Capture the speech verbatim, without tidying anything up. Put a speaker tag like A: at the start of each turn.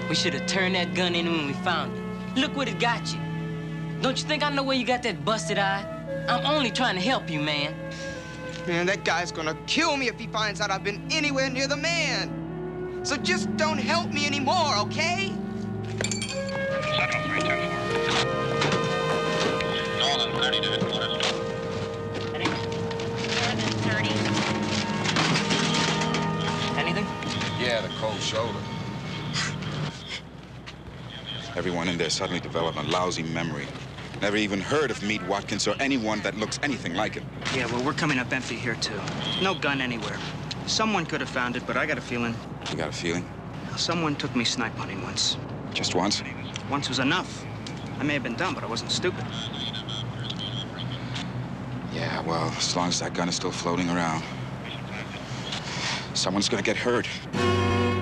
A: We should have turned that gun in when we found it. Look what it got you. Don't you think I know where you got that busted eye? I'm only trying to help you, man.
B: Man, that guy's gonna kill me if he finds out I've been anywhere near the man. So just don't help me anymore, okay?
C: Central three ten four. Nolan, thirty to headquarters.
D: Heading more than thirty.
A: Anything?
E: Yeah, the cold shoulder. Everyone in there suddenly developed a lousy memory. Never even heard of Meade Watkins or anyone that looks anything like him.
F: Yeah, well, we're coming up empty here, too. No gun anywhere. Someone could have found it, but I got a feeling.
E: You got a feeling?
F: Someone took me snipe hunting once.
E: Just once?
F: Once was enough. I may have been dumb, but I wasn't stupid.
E: Yeah, well, as long as that gun is still floating around, someone's gonna get hurt.